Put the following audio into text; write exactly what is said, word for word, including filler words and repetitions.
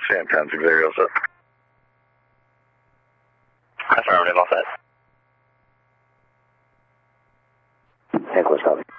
Sam ten six zero set. Affirmative, all set. Nicholas, copy.